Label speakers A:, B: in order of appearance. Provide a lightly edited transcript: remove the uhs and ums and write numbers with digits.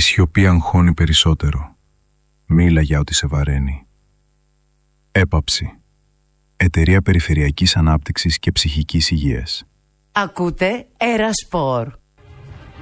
A: σιωπή αγχώνει περισσότερο. Μίλα για ό,τι σε βαραίνει. Έπαψη. Εταιρεία Περιφερειακής Ανάπτυξης και Ψυχικής Υγείας.
B: Ακούτε Ερασπορ.